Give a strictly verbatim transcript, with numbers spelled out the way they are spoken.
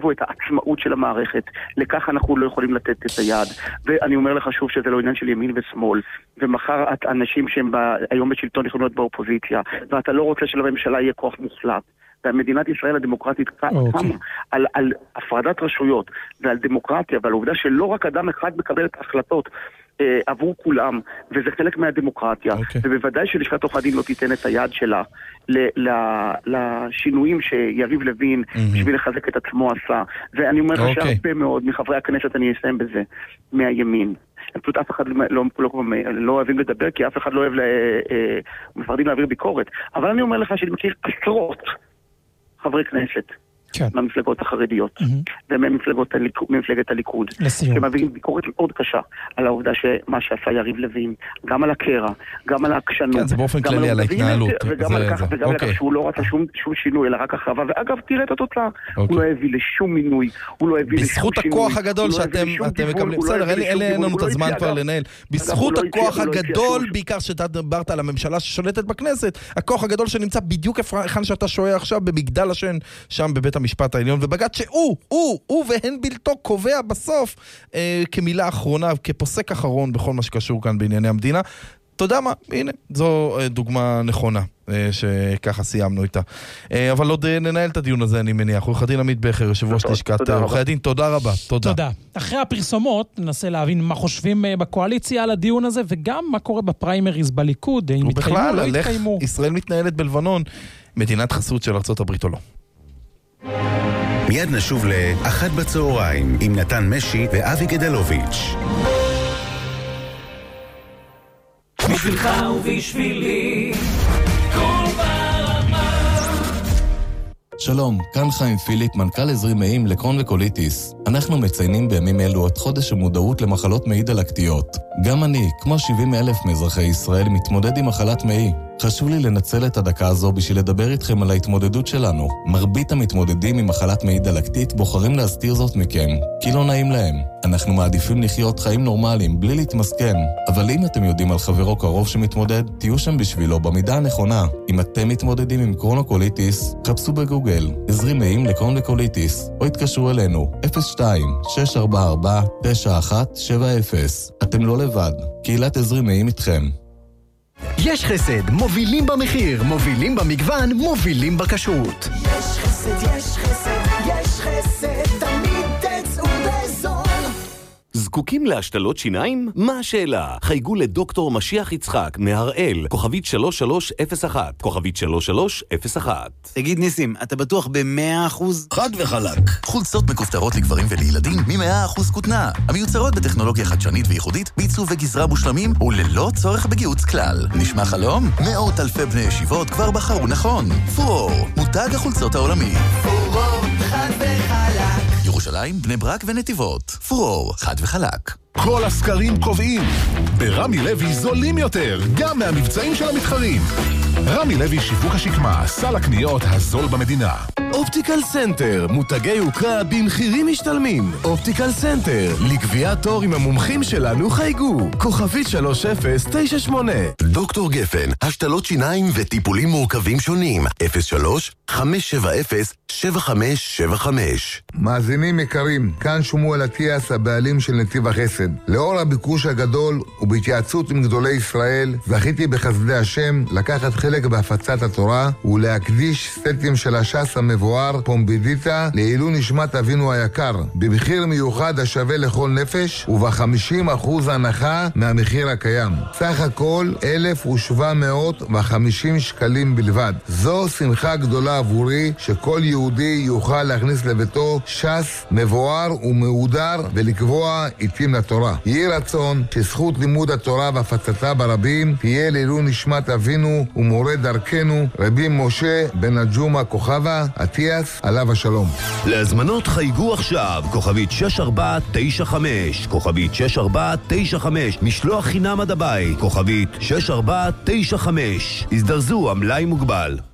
יקריבו את העצמאות של המערכת. לכך אנחנו לא יכולים לתת את היד. ואני אומר לך שוב שזה לא עניין של ימין ושמאל. ומחר אנשים שהם היום בשלטון יכולים להיות באופוזיציה, ואתה לא רוצה שלממשלה יהיה כוח מוחלט. ומדינת ישראל הדמוקרטית קמה okay. על, על הפרדת רשויות ועל דמוקרטיה ועל העובדה שלא רק אדם אחד מקבל את ההחלטות אה, עבור כולם, וזה חלק מהדמוקרטיה, okay. ובוודאי שלשכת עורכי הדין לא תיתן את היד שלה ל, ל, לשינויים שיריב לוין mm-hmm. בשביל לחזק את עצמו עשה. ואני אומר okay. שהרבה מאוד מחברי הכנסת, אני אסיים בזה, מהימין. פשוט אף אחד לא, לא, לא, לא אוהבים לדבר, כי אף אחד לא אוהב לה, אה, מפחדים להעביר ביקורת. אבל אני אומר לך שאני מכיר עשרות חברי כנסת כן. מהמפלגות החרדיות mm-hmm. וממפלגת הליכוד שמביאים ביקורת מאוד קשה על העובדה שמה שעשה יריב לוין, גם על הקרע, גם על העקשנות, כן, זה באופן כללי על ההתנהלות וגם זה, על כך, זה. וגם אוקיי. על כך שהוא לא רצה שום, שום שינוי אלא רק החרבה, ואגב תראה את התוצאה אוקיי. הוא לא הביא לשום מינוי, הוא לא הביא לשום שינוי, בזכות הכוח הגדול שאתם מקבלים, בסדר, אין לנו את הזמן כבר לנהל, בזכות הכוח הגדול, בעיקר שאתה דיברת על הממשלה ששולטת בכנסת, הכוח הגדול שנמצא בדיוק איפה שאתה שואה עכשיו במגדל השן שם בבית המשפט העליון, ובג"ץ שהוא, הוא, הוא והן בלתו קובע בסוף אה, כמילה אחרונה, כפוסק אחרון בכל מה שקשור כאן בענייני המדינה. אתה יודע מה? הנה, זו אה, דוגמה נכונה אה, שככה סיימנו איתה. אה, אבל עוד אה, ננהל את הדיון הזה, אני מניח. עורך הדין עמית בכר, יושב ראש לשכת עורכי הדין, תודה רבה. תודה. תודה. אחרי הפרסומות ננסה להבין מה חושבים בקואליציה על הדיון הזה, וגם מה קורה בפריימריז בליכוד, אם יתקיימו או לא יתקיימו. ישראל מתנהלת בלבנון, מדינת חסות של ארצות הברית או לא. מיד נשוב לאחת בצהריים עם נתן משי ואבי גדלוביץ'. בשבילך ובשבילי כל ברמה. שלום, כאן חיים פיליפ, מנכ"ל עזרי מעיים לקרון וקוליטיס. אנחנו מציינים בימים אלו את חודש המודעות למחלות מעי דלקתיות. גם אני, כמו שבעים אלף מאזרחי ישראל, מתמודד עם מחלת מעי. חשוב לי לנצל את הדקה הזו בשביל לדבר איתכם על ההתמודדות שלנו. מרבית המתמודדים עם מחלת מעי דלקתית בוחרים להסתיר זאת מכם, כי לא נעים להם. אנחנו מעדיפים לחיות חיים נורמליים, בלי להתמסכן. אבל אם אתם יודעים על חברו קרוב שמתמודד, תהיו שם בשבילו במידה הנכונה. אם אתם מתמודדים עם קרון וקוליטיס, חפשו בגוגל, עזרי מעיים לקרון וקוליטיס, או התקשרו אלינו, אפס שתיים שש ארבע ארבע תשע אחת שבע אפס. אתם לא לבד, קהילת עזרי מעיים איתכם. יש חסד, מובילים במחיר, מובילים במגוון, מובילים בכשרות. יש חסד, יש חסד, יש חסד, תמיד תצאו בזול. זקוקים להשתלות שיניים? מה השאלה? חייגו לדוקטור משיח יצחק מהראל, כוכבית שלוש שלוש אפס אחת, כוכבית שלוש שלוש אפס אחת. תגיד ניסים, אתה בטוח ב-מאה אחוז? חד וחלק. חולצות מכופתרות לגברים ולילדים מ-מאה אחוז כותנה. המיוצרות בטכנולוגיה חדשנית וייחודית, בעיצוב וגזרה מושלמים וללא צורך בגיוץ כלל. נשמע חלום? מאות אלפי בני ישיבות כבר בחרו נכון. פורור, מותג החולצות העולמי. פורור, חד וחלק. ירושלים, בני ברק ונתיבות. פורור, חד וחלק. כל הסקרים קובעים. ברמי לוי זולים יותר, גם מהמבצעים של המתחרים. רמי לוי שיווק השקמה, סל הקניות הזול במדינה. אופטיקל סנטר, מותגי יוקרה במחירים משתלמים. אופטיקל סנטר, לקביעת תור עם המומחים שלנו חייגו. כוכבית שלוש אפס תשע שמונה. דוקטור גפן, השתלות שיניים וטיפולים מורכבים שונים. אפס שלוש חמש שבע אפס שבע חמש שבע חמש. מאזינים יקרים, כאן שמואל אטיאס, הבעלים של נתיב החסד. לאור הביקוש הגדול ובהתייעצות עם גדולי ישראל, זכיתי בחסדי השם לקחת חלק בהפצת התורה ולהקדיש סטים של הש"ס המבואר פומבידיטה לעילוי נשמת אבינו היקר, במחיר מיוחד השווה לכל נפש וב-חמישים אחוז הנחה מהמחיר הקיים. סך הכל אלף ושבע מאות וחמישים שקלים בלבד. זו שמחה גדולה עבורי שכל יהודי יוכל להכניס לביתו ש"ס מבואר ומהודר ולקבוע עיתים לתורה. יהי רצון שזכות לימוד התורה והפצתה ברבים תהיה לעילוי נשמת אבינו ומורה דרכנו רבי משה בן הג'ומה כוכבה אטיאס עליו השלום. להזמנות חייגו עכשיו, כוכבית שש ארבע תשע חמש, כוכבית שש ארבע תשע חמש, משלוח חינם עד הבית, כוכבית שש ארבע תשע חמש. הזדרזו, המלאי מוגבל.